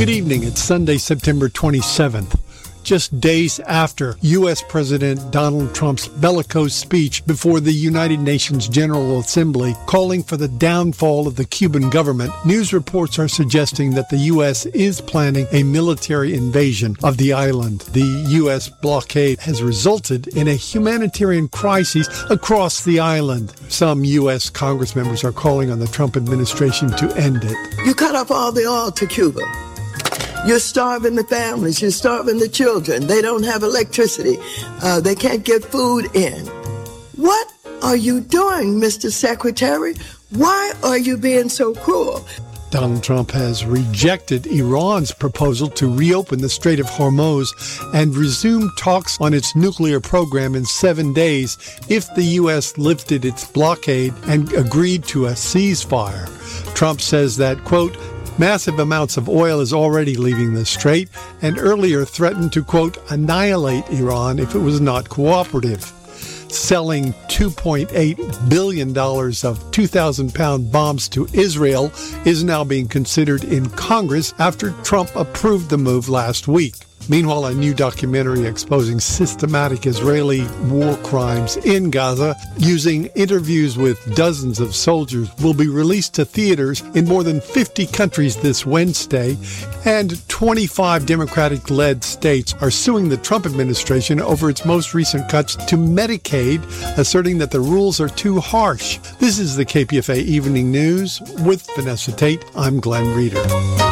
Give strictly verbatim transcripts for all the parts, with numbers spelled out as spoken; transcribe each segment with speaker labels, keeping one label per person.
Speaker 1: Good evening. It's Sunday, September twenty-seventh. Just days after U S. President Donald Trump's bellicose speech before the United Nations General Assembly calling for the downfall of the Cuban government, news reports are suggesting that the U S is planning a military invasion of the island. The U S blockade has resulted in a humanitarian crisis across the island. Some U S. Congress members are calling on the Trump administration to end it.
Speaker 2: You cut off all the oil to Cuba. You're starving the families. You're starving the children. They don't have electricity. Uh, they can't get food in. What are you doing, Mister Secretary? Why are you being so cruel?
Speaker 1: Donald Trump has rejected Iran's proposal to reopen the Strait of Hormuz and resume talks on its nuclear program in seven days if the U S lifted its blockade and agreed to a ceasefire. Trump says that, quote, massive amounts of oil is already leaving the strait, and earlier threatened to, quote, annihilate Iran if it was not cooperative. Selling two point eight billion dollars of two thousand pound bombs to Israel is now being considered in Congress after Trump approved the move last week. Meanwhile, a new documentary exposing systematic Israeli war crimes in Gaza using interviews with dozens of soldiers will be released to theaters in more than fifty countries this Wednesday, and twenty-five Democratic-led states are suing the Trump administration over its most recent cuts to Medicaid, asserting that the rules are too harsh. This is the K P F A Evening News with Vanessa Tate. I'm Glenn Reeder.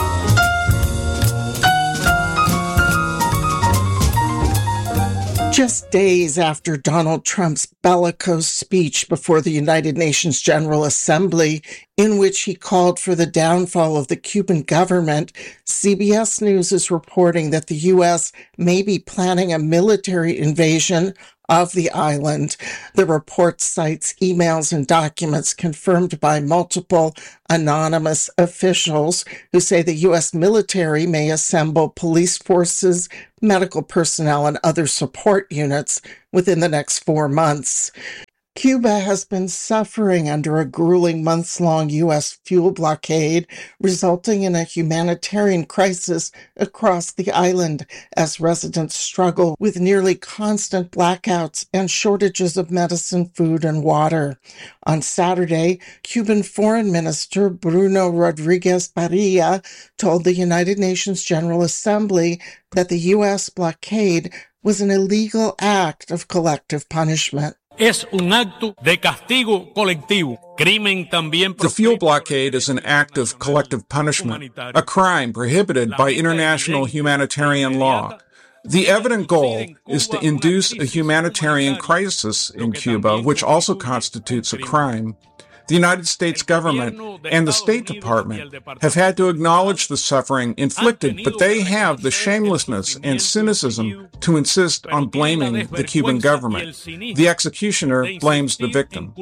Speaker 3: Just days after Donald Trump's bellicose speech before the United Nations General Assembly, in which he called for the downfall of the Cuban government, C B S News is reporting that the U S may be planning a military invasion of the island. The report cites emails and documents confirmed by multiple anonymous officials who say the U S military may assemble police forces, medical personnel, and other support units within the next four months. Cuba has been suffering under a grueling months-long U S fuel blockade, resulting in a humanitarian crisis across the island as residents struggle with nearly constant blackouts and shortages of medicine, food, and water. On Saturday, Cuban Foreign Minister Bruno Rodriguez Parilla told the United Nations General Assembly that the U S blockade was an illegal act of collective punishment.
Speaker 4: Es un acto de castigo colectivo. Crimen también.
Speaker 5: The fuel blockade is an act of collective punishment, a crime prohibited by international humanitarian law. The evident goal is to induce a humanitarian crisis in Cuba, which also constitutes a crime. The United States government and the State Department have had to acknowledge the suffering inflicted, but they have the shamelessness and cynicism to insist on blaming the Cuban government. The executioner blames the victim.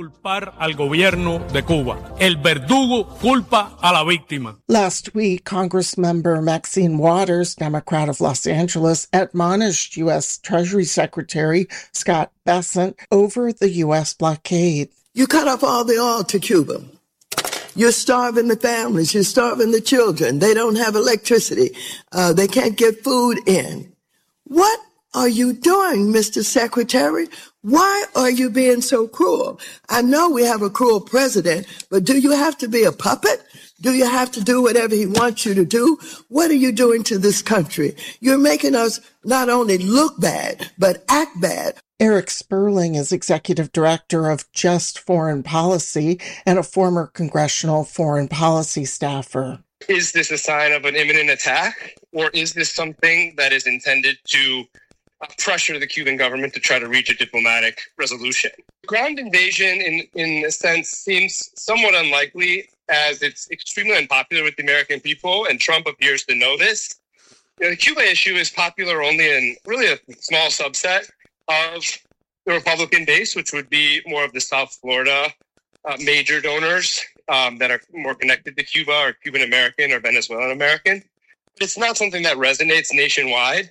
Speaker 3: Last week, Congressmember Maxine Waters, Democrat of Los Angeles, admonished U S. Treasury Secretary Scott Bessent over the U S blockade.
Speaker 2: You cut off all the oil to Cuba. You're starving the families. You're starving the children. They don't have electricity. Uh, they can't get food in. What are you doing, Mister Secretary? Why are you being so cruel? I know we have a cruel president, but do you have to be a puppet? Do you have to do whatever he wants you to do? What are you doing to this country? You're making us not only look bad, but act bad.
Speaker 3: Eric Sperling is executive director of Just Foreign Policy and a former congressional foreign policy staffer.
Speaker 6: Is this a sign of an imminent attack, or is this something that is intended to pressure the Cuban government to try to reach a diplomatic resolution? Ground invasion, in, in a sense, seems somewhat unlikely, as it's extremely unpopular with the American people, and Trump appears to know this. You know, the Cuba issue is popular only in really a small subset of the Republican base, which would be more of the South Florida uh, major donors um, that are more connected to Cuba, or Cuban American or Venezuelan American. It's not something that resonates nationwide,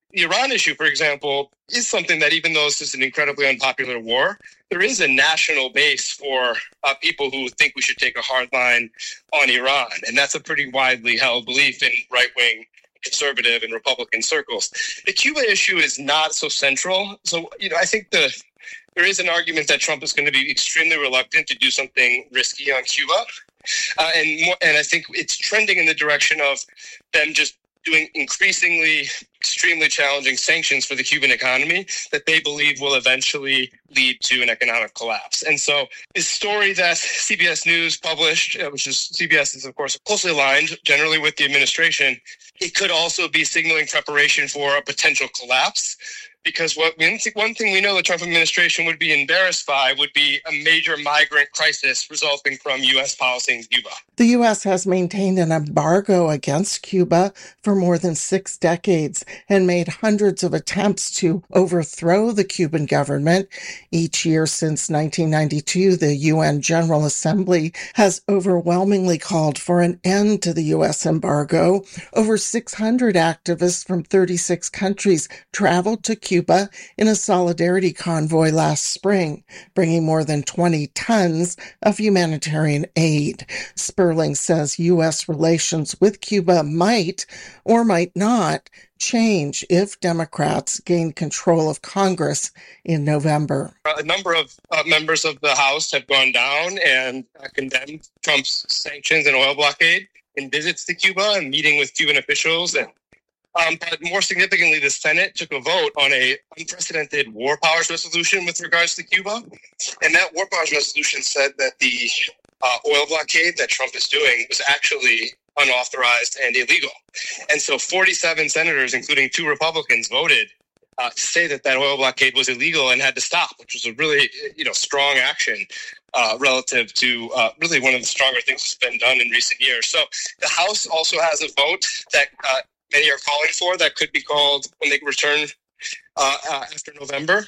Speaker 6: The Iran issue, for example, is something that even though this is an incredibly unpopular war, there is a national base for uh, people who think we should take a hard line on Iran. And that's a pretty widely held belief in right-wing conservative and Republican circles. The Cuba issue is not so central. So, you know, I think the there is an argument that Trump is going to be extremely reluctant to do something risky on Cuba. Uh, and more, and I think it's trending in the direction of them just doing increasingly extremely challenging sanctions for the Cuban economy that they believe will eventually lead to an economic collapse. And so this story that C B S News published, uh, which is C B S is, of course, closely aligned generally with the administration, it could also be signaling preparation for a potential collapse. Because what one thing we know the Trump administration would be embarrassed by would be a major migrant crisis resulting from U S policy in Cuba.
Speaker 3: The U S has maintained an embargo against Cuba for more than six decades and made hundreds of attempts to overthrow the Cuban government. Each year since nineteen ninety-two, the U N General Assembly has overwhelmingly called for an end to the U S embargo. Over six hundred activists from thirty-six countries traveled to Cuba Cuba in a solidarity convoy last spring, bringing more than twenty tons of humanitarian aid. Sperling says U S relations with Cuba might or might not change if Democrats gain control of Congress in November.
Speaker 6: A number of uh, members of the House have gone down and uh, condemned Trump's sanctions and oil blockade in visits to Cuba and meeting with Cuban officials. And Um, but more significantly, the Senate took a vote on a unprecedented war powers resolution with regards to Cuba. And that war powers resolution said that the uh, oil blockade that Trump is doing was actually unauthorized and illegal. And so forty-seven senators, including two Republicans, voted uh, to say that that oil blockade was illegal and had to stop, which was a really, you know, strong action uh, relative to uh, really one of the stronger things that's been done in recent years. So the House also has a vote that uh, many are calling for that could be called when they return uh, uh, after November.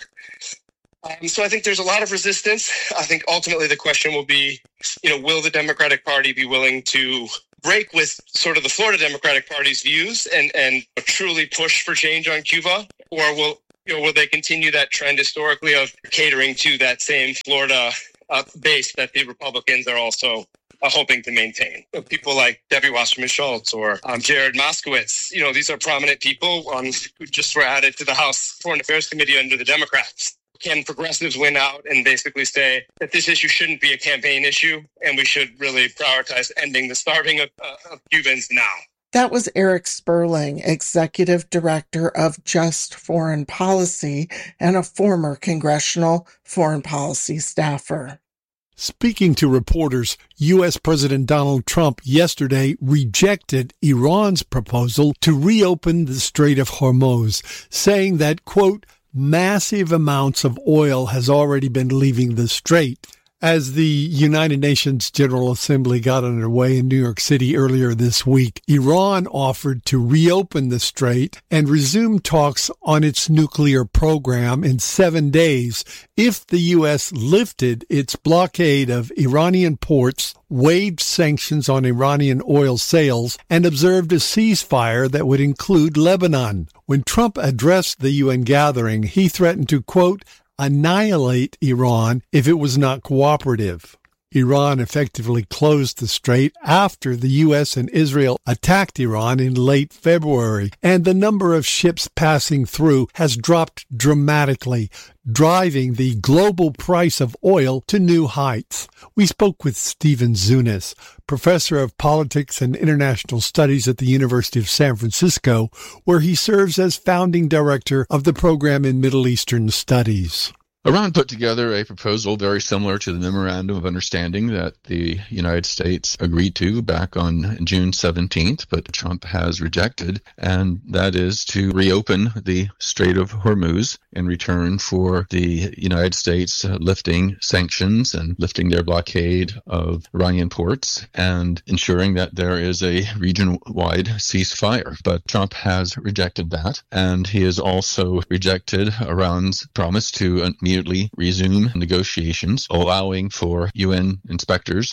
Speaker 6: Um, so I think there's a lot of resistance. I think ultimately the question will be, you know, will the Democratic Party be willing to break with sort of the Florida Democratic Party's views and, and truly push for change on Cuba? Or will, you know, will they continue that trend historically of catering to that same Florida uh, base that the Republicans are also Uh, hoping to maintain? You know, people like Debbie Wasserman Schultz or um, Jared Moskowitz, you know, these are prominent people um, who just were added to the House Foreign Affairs Committee under the Democrats. Can progressives win out and basically say that this issue shouldn't be a campaign issue and we should really prioritize ending the starving of, uh, of Cubans now?
Speaker 3: That was Eric Sperling, Executive Director of Just Foreign Policy and a former congressional foreign policy staffer.
Speaker 1: Speaking to reporters, U S President Donald Trump yesterday rejected Iran's proposal to reopen the Strait of Hormuz, saying that, quote, massive amounts of oil has already been leaving the strait. As the United Nations General Assembly got underway in New York City earlier this week, Iran offered to reopen the strait and resume talks on its nuclear program in seven days if the U S lifted its blockade of Iranian ports, waived sanctions on Iranian oil sales, and observed a ceasefire that would include Lebanon. When Trump addressed the U N gathering, he threatened to, quote, annihilate Iran if it was not cooperative. Iran effectively closed the strait after the U S and Israel attacked Iran in late February, and the number of ships passing through has dropped dramatically, driving the global price of oil to new heights. We spoke with Stephen Zunis, professor of politics and international studies at the University of San Francisco, where he serves as founding director of the program in Middle Eastern Studies.
Speaker 7: Iran put together a proposal very similar to the Memorandum of Understanding that the United States agreed to back on June seventeenth, but Trump has rejected, and that is to reopen the Strait of Hormuz in return for the United States uh, lifting sanctions and lifting their blockade of Iranian ports and ensuring that there is a region-wide ceasefire. But Trump has rejected that, and he has also rejected Iran's promise to immediately resume negotiations, allowing for U N inspectors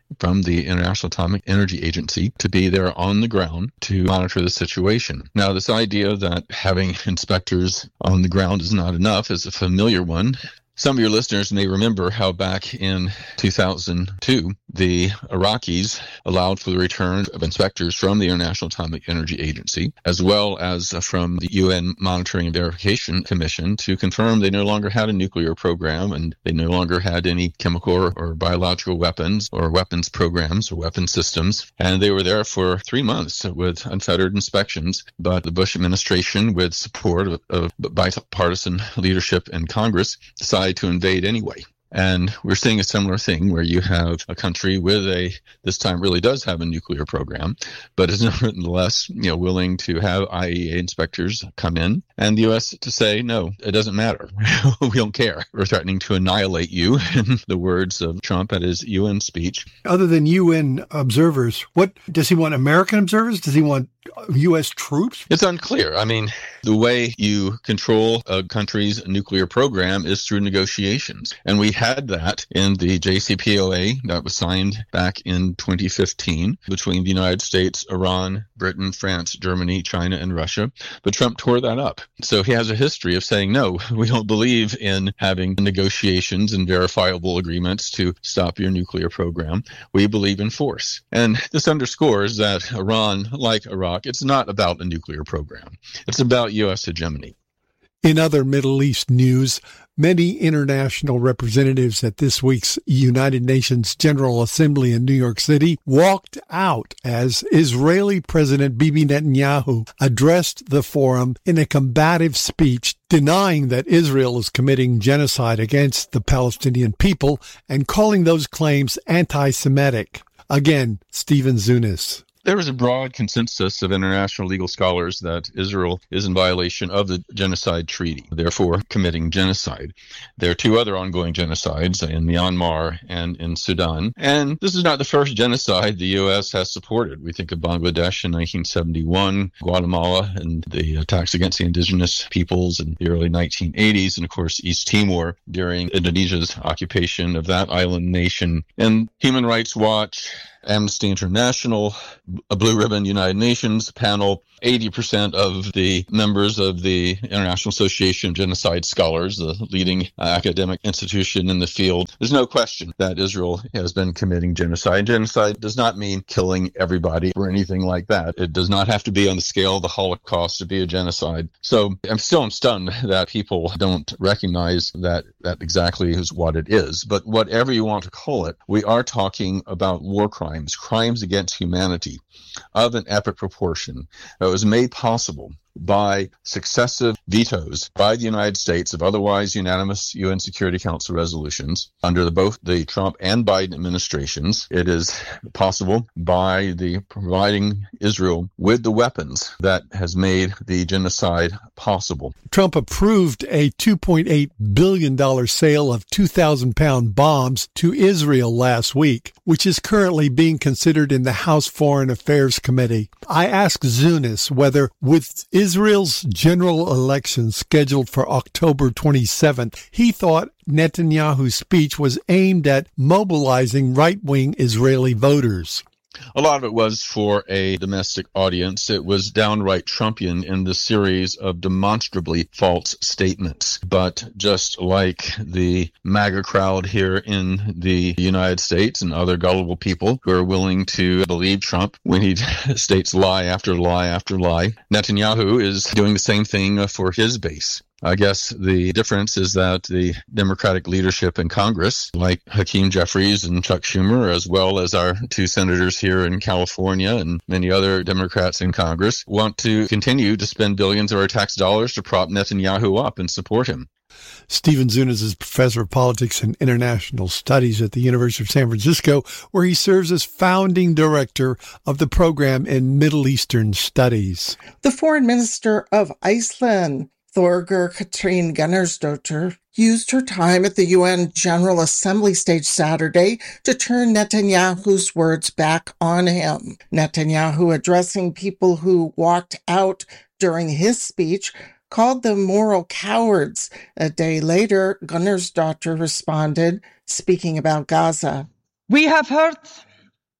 Speaker 7: from the International Atomic Energy Agency to be there on the ground to monitor the situation. Now, this idea that having inspectors on the ground is not enough is a familiar one. Some of your listeners may remember how back in two thousand two, the Iraqis allowed for the return of inspectors from the International Atomic Energy Agency, as well as from the U N Monitoring and Verification Commission, to confirm they no longer had a nuclear program and they no longer had any chemical or, or biological weapons or weapons programs or weapon systems. And they were there for three months with unfettered inspections. But the Bush administration, with support of, of bipartisan leadership in Congress, decided to invade anyway. And we're seeing a similar thing where you have a country with a, this time really does have a nuclear program, but is nevertheless, you know, willing to have I A E A inspectors come in, and the U S to say, no, it doesn't matter. We don't care. We're threatening to annihilate you, in the words of Trump at his U N speech.
Speaker 1: Other than U N observers, what does he want? American observers? Does he want U S troops?
Speaker 7: It's unclear. I mean, the way you control a country's nuclear program is through negotiations. And we had that in the J C P O A that was signed back in twenty fifteen between the United States, Iran, Britain, France, Germany, China, and Russia. But Trump tore that up. So he has a history of saying, no, we don't believe in having negotiations and verifiable agreements to stop your nuclear program. We believe in force. And this underscores that Iran, like Iraq, it's not about a nuclear program. It's about U S hegemony.
Speaker 1: In other Middle East news, many international representatives at this week's United Nations General Assembly in New York City walked out as Israeli President Bibi Netanyahu addressed the forum in a combative speech denying that Israel is committing genocide against the Palestinian people and calling those claims anti-Semitic. Again, Stephen Zunis.
Speaker 7: There is a broad consensus of international legal scholars that Israel is in violation of the Genocide Treaty, therefore committing genocide. There are two other ongoing genocides in Myanmar and in Sudan. And this is not the first genocide the U S has supported. We think of Bangladesh in nineteen seventy-one, Guatemala and the attacks against the indigenous peoples in the early nineteen eighties, and of course East Timor during Indonesia's occupation of that island nation. And Human Rights Watch, Amnesty International, a Blue Ribbon United Nations panel, eighty percent of the members of the International Association of Genocide Scholars, the leading academic institution in the field. There's no question that Israel has been committing genocide. Genocide does not mean killing everybody or anything like that. It does not have to be on the scale of the Holocaust to be a genocide. So I'm still I'm stunned that people don't recognize that that exactly is what it is. But whatever you want to call it, we are talking about war crimes, crimes against humanity of an epic proportion that was made possible by successive vetoes by the United States of otherwise unanimous U N Security Council resolutions under the, both the Trump and Biden administrations. It is possible by the providing Israel with the weapons that has made the genocide possible.
Speaker 1: Trump approved a two point eight billion dollars sale of two thousand pound bombs to Israel last week, which is currently being considered in the House Foreign Affairs Committee. I asked Zunis whether, with Israel's general election scheduled for October twenty-seventh, he thought Netanyahu's speech was aimed at mobilizing right-wing Israeli voters.
Speaker 7: A lot of it was for a domestic audience. It was downright Trumpian in the series of demonstrably false statements. But just like the MAGA crowd here in the United States and other gullible people who are willing to believe Trump when he states lie after lie after lie, Netanyahu is doing the same thing for his base. I guess the difference is that the Democratic leadership in Congress, like Hakeem Jeffries and Chuck Schumer, as well as our two senators here in California and many other Democrats in Congress, want to continue to spend billions of our tax dollars to prop Netanyahu up and support him.
Speaker 1: Stephen Zunis is professor of politics and international studies at the University of San Francisco, where he serves as founding director of the program in Middle Eastern Studies.
Speaker 3: The foreign minister of Iceland, Thorger Katrín Gunnarsdóttir, used her time at the U N General Assembly stage Saturday to turn Netanyahu's words back on him. Netanyahu, addressing people who walked out during his speech, called them moral cowards. A day later, Gunnarsdóttir responded, speaking about Gaza.
Speaker 8: We have heard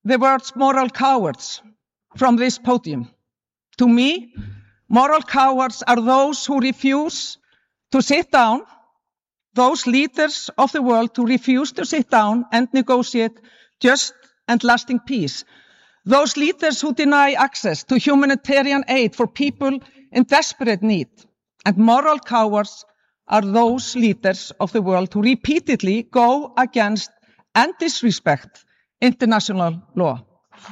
Speaker 8: the words moral cowards from this podium. To me, moral cowards are those who refuse to sit down, those leaders of the world who refuse to sit down and negotiate just and lasting peace. Those leaders who deny access to humanitarian aid for people in desperate need. And moral cowards are those leaders of the world who repeatedly go against and disrespect international law.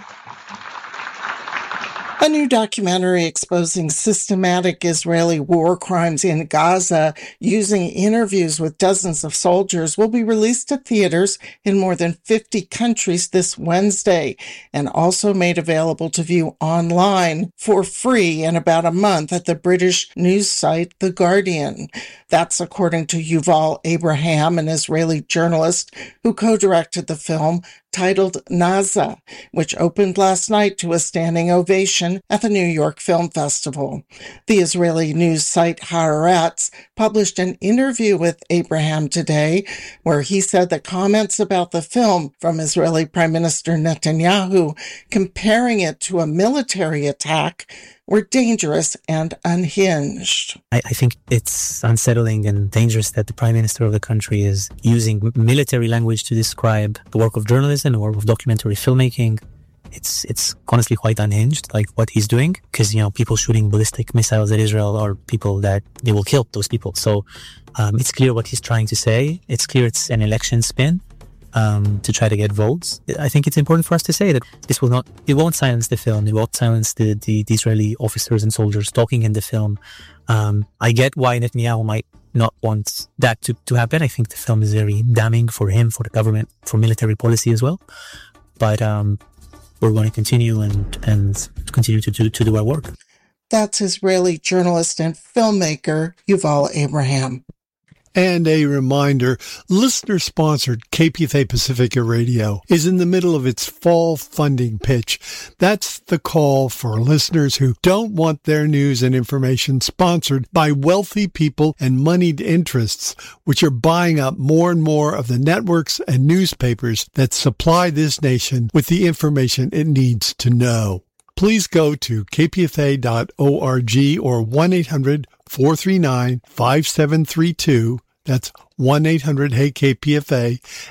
Speaker 3: A new documentary exposing systematic Israeli war crimes in Gaza using interviews with dozens of soldiers will be released to theaters in more than fifty countries this Wednesday and also made available to view online for free in about a month at the British news site The Guardian. That's according to Yuval Abraham, an Israeli journalist who co-directed the film titled Naza, which opened last night to a standing ovation at the New York Film Festival. The Israeli news site Haaretz published an interview with Abraham today, where he said that comments about the film from Israeli Prime Minister Netanyahu, comparing it to a military attack, were dangerous and unhinged.
Speaker 9: I, I think it's unsettling and dangerous that the Prime Minister of the country is using military language to describe the work of journalism or of documentary filmmaking. It's it's honestly quite unhinged, like what he's doing, because, you know, people shooting ballistic missiles at Israel are people that they will kill those people. So um, it's clear what he's trying to say. It's clear it's an election spin. Um, to try to get votes. I think it's important for us to say that this will not, it won't silence the film. It won't silence the, the, the Israeli officers and soldiers talking in the film. Um, I get why Netanyahu might not want that to, to happen. I think the film is very damning for him, for the government, for military policy as well. But um, we're going to continue and, and continue to do, to do our work.
Speaker 3: That's Israeli journalist and filmmaker Yuval Abraham.
Speaker 1: And a reminder, listener-sponsored K P F A Pacifica Radio is in the middle of its fall funding pitch. That's the call for listeners who don't want their news and information sponsored by wealthy people and moneyed interests, which are buying up more and more of the networks and newspapers that supply this nation with the information it needs to know. Please go to k p f a dot org or one eight hundred four three nine five seven three two. That's one eight hundred Hey K P F A